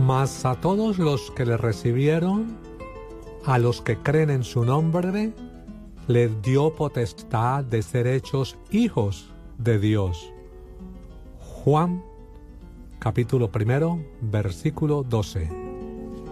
Mas a todos los que le recibieron, a los que creen en su nombre, les dio potestad de ser hechos hijos de Dios. Juan, capítulo 1, versículo 12.